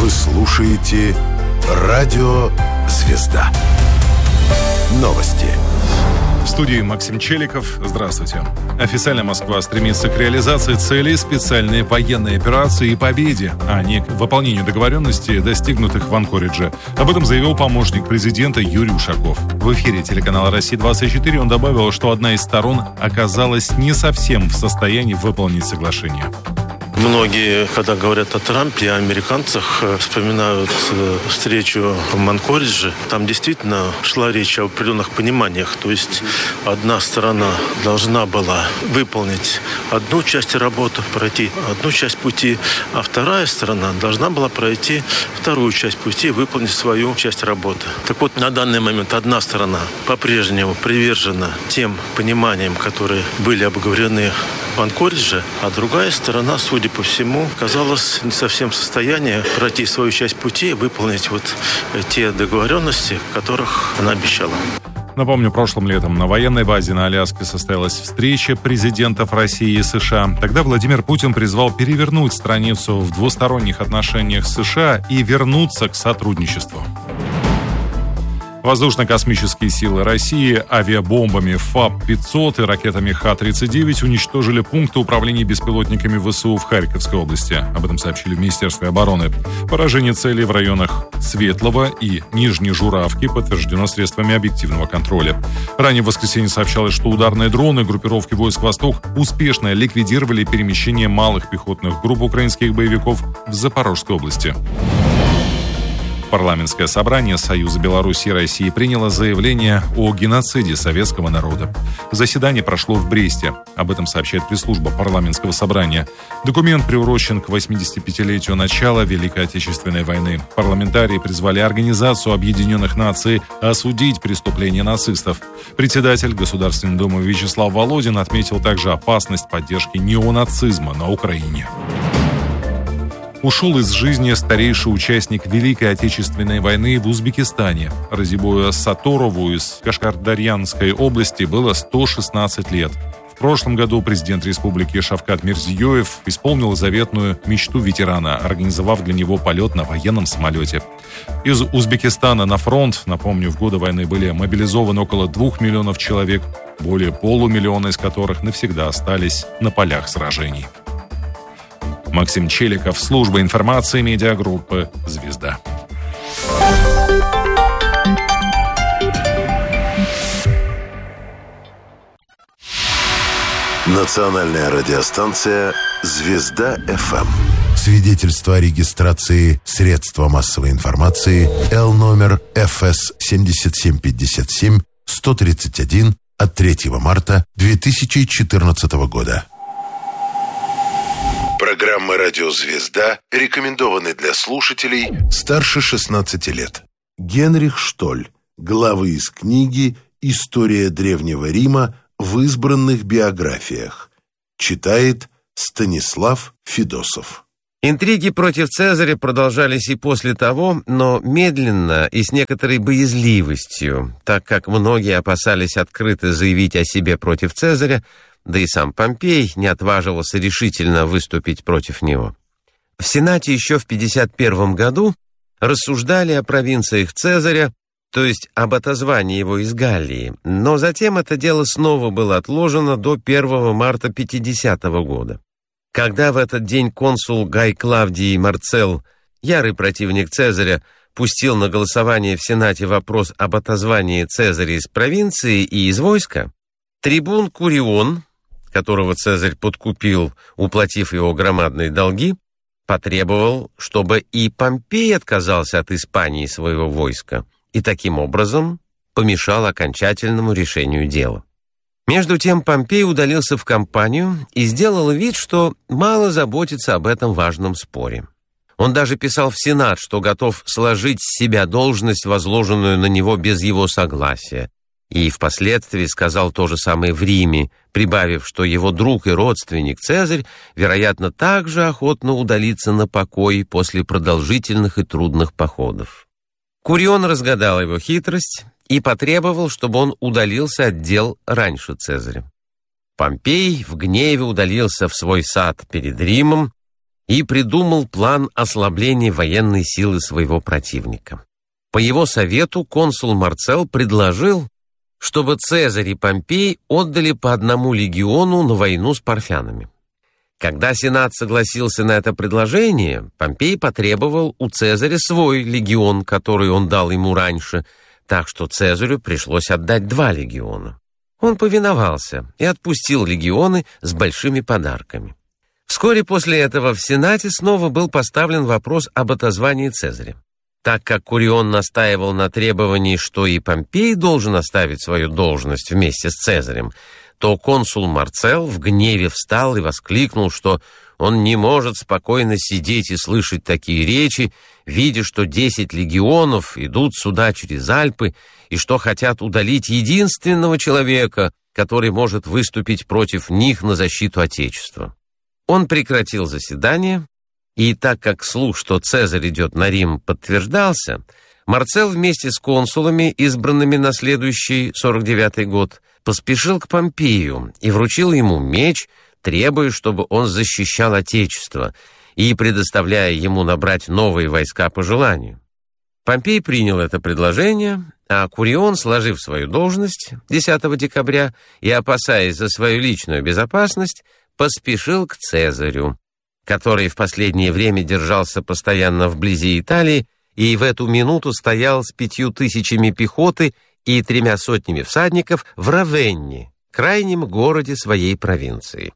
Вы слушаете «Радио Звезда». Новости. В студии Максим Челиков. Здравствуйте. Официально Москва стремится к реализации целей специальной военной операции и победе, а не к выполнению договоренностей, достигнутых в Анкоридже. Об этом заявил помощник президента Юрий Ушаков. В эфире телеканала «Россия-24» он добавил, что одна из сторон оказалась не совсем в состоянии выполнить соглашение. Многие, когда говорят о Трампе и о американцах, вспоминают встречу в Анкоридже. Там действительно шла речь о определенных пониманиях. То есть одна сторона должна была выполнить одну часть работы, пройти одну часть пути, а вторая сторона должна была пройти вторую часть пути и выполнить свою часть работы. Так вот, на данный момент одна сторона по-прежнему привержена тем пониманиям, которые были обговорены в Анкоридже, а другая сторона, судя по всему, оказалась не совсем в состоянии пройти свою часть пути и выполнить вот те договоренности, которых она обещала. Напомню, прошлым летом на военной базе на Аляске состоялась встреча президентов России и США. Тогда Владимир Путин призвал перевернуть страницу в двусторонних отношениях с США и вернуться к сотрудничеству. Воздушно-космические силы России авиабомбами ФАБ-500 и ракетами Х-39 уничтожили пункты управления беспилотниками ВСУ в Харьковской области. Об этом сообщили в Министерстве обороны. Поражение целей в районах Светлого и Нижней Журавки подтверждено средствами объективного контроля. Ранее в воскресенье сообщалось, что ударные дроны группировки войск «Восток» успешно ликвидировали перемещение малых пехотных групп украинских боевиков в Запорожской области. Парламентское собрание Союза Беларуси и России приняло заявление о геноциде советского народа. Заседание прошло в Бресте. Об этом сообщает пресс-служба парламентского собрания. Документ приурочен к 85-летию начала Великой Отечественной войны. Парламентарии призвали Организацию Объединенных Наций осудить преступления нацистов. Председатель Государственной Думы Вячеслав Володин отметил также опасность поддержки неонацизма на Украине. Ушел из жизни старейший участник Великой Отечественной войны в Узбекистане. Разибою Саторову из Кашкардарьянской области было 116 лет. В прошлом году президент республики Шавкат Мирзиёев исполнил заветную мечту ветерана, организовав для него полет на военном самолете. Из Узбекистана на фронт, напомню, в годы войны были мобилизованы около 2 миллионов человек, более полумиллиона из которых навсегда остались на полях сражений. Максим Челиков, служба информации медиагруппы «Звезда». Национальная радиостанция «Звезда-ФМ». Свидетельство о регистрации средства массовой информации Л-номер ФС 7757 131 от 3 марта 2014 года. Программа «Радио Звезда» рекомендованы для слушателей старше 16 лет. Генрих Штоль. Главы из книги «История Древнего Рима в избранных биографиях». Читает Станислав Федосов. Интриги против Цезаря продолжались и после того, но медленно и с некоторой боязливостью, так как многие опасались открыто заявить о себе против Цезаря, да и сам Помпей не отваживался решительно выступить против него. В Сенате еще в 51 году рассуждали о провинциях Цезаря, то есть об отозвании его из Галлии, но затем это дело снова было отложено до 1 марта 50 года. Когда в этот день консул Гай Клавдий Марцел, ярый противник Цезаря, пустил на голосование в Сенате вопрос об отозвании Цезаря из провинции и из войска, трибун Курион, которого Цезарь подкупил, уплатив его громадные долги, потребовал, чтобы и Помпей отказался от Испании своего войска и таким образом помешал окончательному решению дела. Между тем Помпей удалился в кампанию и сделал вид, что мало заботится об этом важном споре. Он даже писал в Сенат, что готов сложить с себя должность, возложенную на него без его согласия, и впоследствии сказал то же самое в Риме, прибавив, что его друг и родственник Цезарь, вероятно, также охотно удалится на покой после продолжительных и трудных походов. Курион разгадал его хитрость и потребовал, чтобы он удалился от дел раньше Цезаря. Помпей в гневе удалился в свой сад перед Римом, и придумал план ослабления военной силы своего противника. По его совету консул Марцел предложил, чтобы Цезарь и Помпей отдали по одному легиону на войну с парфянами. Когда Сенат согласился на это предложение, Помпей потребовал у Цезаря свой легион, который он дал ему раньше, так что Цезарю пришлось отдать 2 легиона. Он повиновался и отпустил легионы с большими подарками. Вскоре после этого в Сенате снова был поставлен вопрос об отозвании Цезаря. Так как Курион настаивал на требовании, что и Помпей должен оставить свою должность вместе с Цезарем, то консул Марцел в гневе встал и воскликнул, что он не может спокойно сидеть и слышать такие речи, видя, что 10 легионов идут сюда через Альпы и что хотят удалить единственного человека, который может выступить против них на защиту Отечества. Он прекратил заседание, и так как слух, что Цезарь идет на Рим, подтверждался, Марцел вместе с консулами, избранными на следующий 49-й год, поспешил к Помпею и вручил ему меч, требуя, чтобы он защищал Отечество, и предоставляя ему набрать новые войска по желанию. Помпей принял это предложение, а Курион, сложив свою должность 10 декабря и опасаясь за свою личную безопасность, поспешил к Цезарю, который в последнее время держался постоянно вблизи Италии и в эту минуту стоял с 5000 пехоты и 300 всадников в Равенне, крайнем городе своей провинции.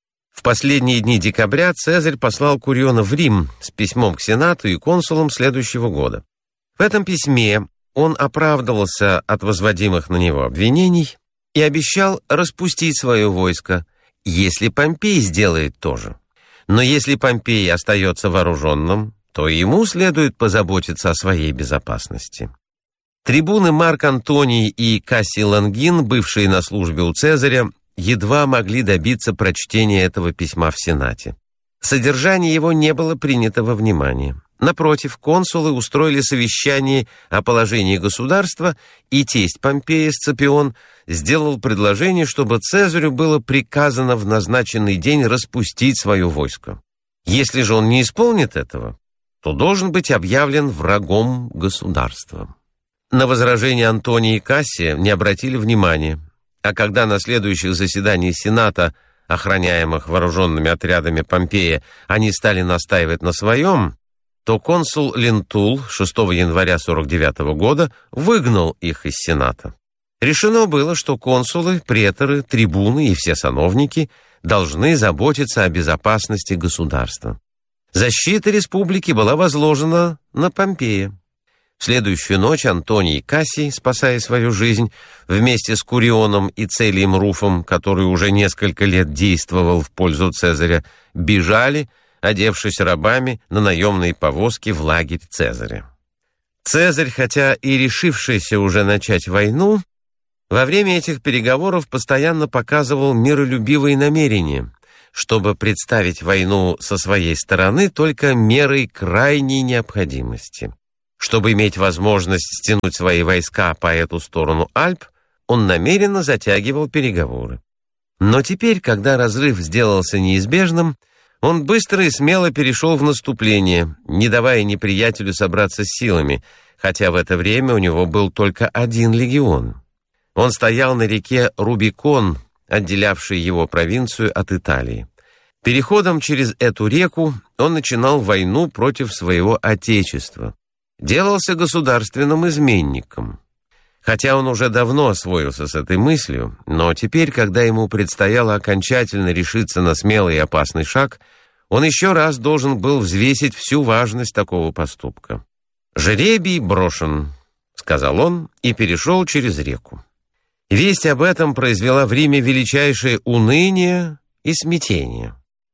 В последние дни декабря Цезарь послал Куриона в Рим с письмом к Сенату и консулам следующего года. В этом письме он оправдывался от возводимых на него обвинений и обещал распустить свое войско, если Помпей сделает то же. Но если Помпей остается вооруженным, то ему следует позаботиться о своей безопасности. Трибуны Марк Антоний и Кассий Лонгин, бывшие на службе у Цезаря, едва могли добиться прочтения этого письма в Сенате. Содержание его не было принято во внимание. Напротив, консулы устроили совещание о положении государства, и тесть Помпея Сципион сделал предложение, чтобы Цезарю было приказано в назначенный день распустить свое войско. Если же он не исполнит этого, то должен быть объявлен врагом государства. На возражение Антония и Кассия не обратили внимания, а когда на следующих заседаниях Сената, охраняемых вооруженными отрядами Помпея, они стали настаивать на своем, то консул Лентул 6 января 49 года выгнал их из Сената. Решено было, что консулы, преторы, трибуны и все сановники должны заботиться о безопасности государства. Защита республики была возложена на Помпея. В следующую ночь Антоний и Кассий, спасая свою жизнь, вместе с Курионом и Целием Руфом, который уже несколько лет действовал в пользу Цезаря, бежали, одевшись рабами, на наемные повозки в лагерь Цезаря. Цезарь, хотя и решившийся уже начать войну, во время этих переговоров постоянно показывал миролюбивые намерения, чтобы представить войну со своей стороны только мерой крайней необходимости. Чтобы иметь возможность стянуть свои войска по эту сторону Альп, он намеренно затягивал переговоры. Но теперь, когда разрыв сделался неизбежным, он быстро и смело перешел в наступление, не давая неприятелю собраться с силами, хотя в это время у него был только 1 легион. Он стоял на реке Рубикон, отделявшей его провинцию от Италии. Переходом через эту реку он начинал войну против своего отечества. Делался государственным изменником. Хотя он уже давно освоился с этой мыслью, но теперь, когда ему предстояло окончательно решиться на смелый и опасный шаг, он еще раз должен был взвесить всю важность такого поступка. «Жребий брошен», — сказал он и перешел через реку. Весть об этом произвела в Риме величайшее уныние и смятение.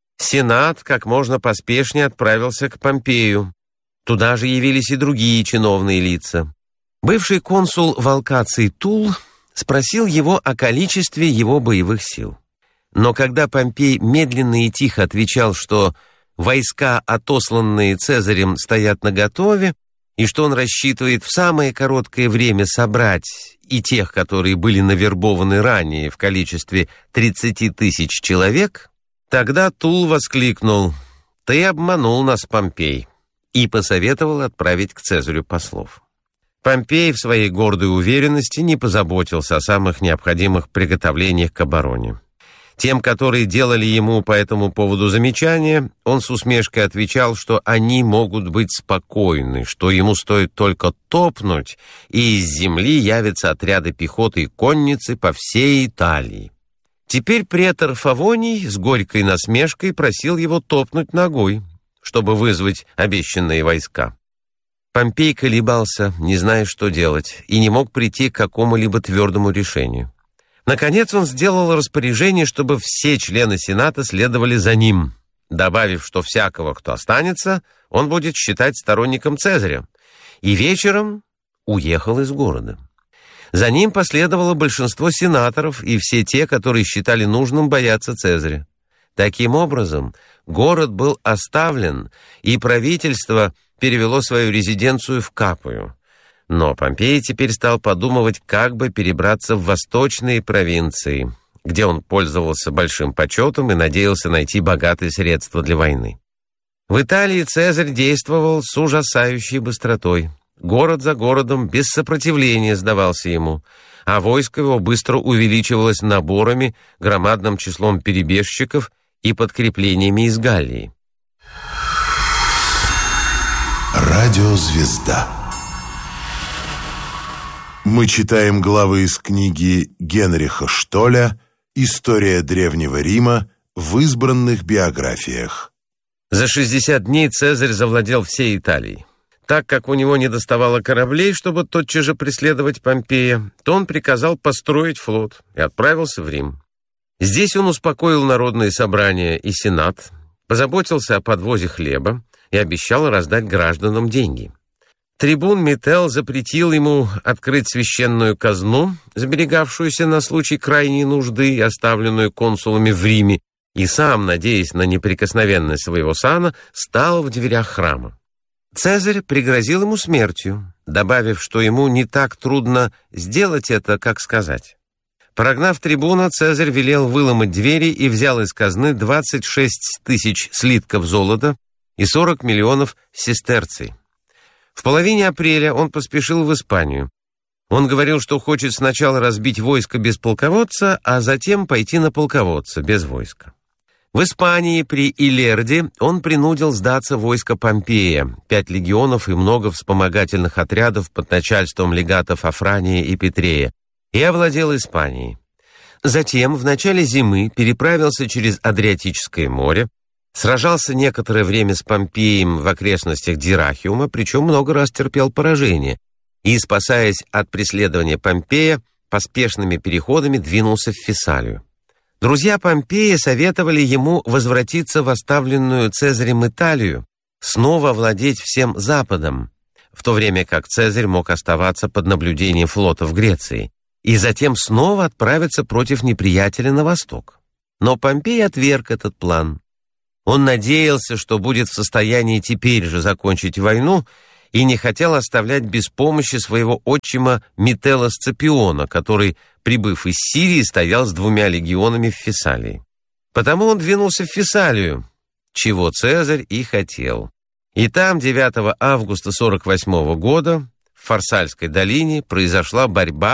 Сенат как можно поспешнее отправился к Помпею. Туда же явились и другие чиновные лица. Бывший консул Валкаций Тул спросил его о количестве его боевых сил. Но когда Помпей медленно и тихо отвечал, что войска, отосланные Цезарем, стоят наготове, и что он рассчитывает в самое короткое время собрать и тех, которые были навербованы ранее в количестве 30 000 человек, тогда Тул воскликнул: «Ты обманул нас, Помпей», и посоветовал отправить к Цезарю послов. Помпей в своей гордой уверенности не позаботился о самых необходимых приготовлениях к обороне. Тем, которые делали ему по этому поводу замечания, он с усмешкой отвечал, что они могут быть спокойны, что ему стоит только топнуть, и из земли явятся отряды пехоты и конницы по всей Италии. Теперь претор Фавоний с горькой насмешкой просил его топнуть ногой, чтобы вызвать обещанные войска. Помпей колебался, не зная, что делать, и не мог прийти к какому-либо твердому решению. Наконец он сделал распоряжение, чтобы все члены Сената следовали за ним, добавив, что всякого, кто останется, он будет считать сторонником Цезаря, и вечером уехал из города. За ним последовало большинство сенаторов и все те, которые считали нужным бояться Цезаря. Таким образом, город был оставлен, и правительство перевело свою резиденцию в Капую. Но Помпей теперь стал подумывать, как бы перебраться в восточные провинции, где он пользовался большим почетом и надеялся найти богатые средства для войны. В Италии Цезарь действовал с ужасающей быстротой. Город за городом без сопротивления сдавался ему, а войско его быстро увеличивалось наборами, громадным числом перебежчиков и подкреплениями из Галлии. Радиозвезда. Мы читаем главы из книги Генриха Штоля «История Древнего Рима» в избранных биографиях. За 60 дней Цезарь завладел всей Италией. Так как у него недоставало кораблей, чтобы тотчас же преследовать Помпея, то он приказал построить флот и отправился в Рим. Здесь он успокоил народные собрания и сенат, позаботился о подвозе хлеба и обещал раздать гражданам деньги. Трибун Метел запретил ему открыть священную казну, сберегавшуюся на случай крайней нужды и оставленную консулами в Риме, и сам, надеясь на неприкосновенность своего сана, стал в дверях храма. Цезарь пригрозил ему смертью, добавив, что ему не так трудно сделать это, как сказать. Прогнав трибуна, Цезарь велел выломать двери и взял из казны 26 тысяч слитков золота и 40 миллионов сестерций. В половине апреля он поспешил в Испанию. Он говорил, что хочет сначала разбить войско без полководца, а затем пойти на полководца без войска. В Испании при Илерде он принудил сдаться войско Помпея, 5 легионов и много вспомогательных отрядов под начальством легатов Афрания и Петрея, и овладел Испанией. Затем в начале зимы переправился через Адриатическое море, сражался некоторое время с Помпеем в окрестностях Дирахиума, причем много раз терпел поражение, и, спасаясь от преследования Помпея, поспешными переходами двинулся в Фессалию. Друзья Помпея советовали ему возвратиться в оставленную Цезарем Италию, снова владеть всем Западом, в то время как Цезарь мог оставаться под наблюдением флота в Греции, и затем снова отправиться против неприятеля на восток. Но Помпей отверг этот план. Он надеялся, что будет в состоянии теперь же закончить войну, и не хотел оставлять без помощи своего отчима Метелла Сципиона, который, прибыв из Сирии, стоял с 2 легионами в Фессалии. Потому он двинулся в Фессалию, чего Цезарь и хотел. И там 9 августа 48 года в Фарсальской долине произошла борьба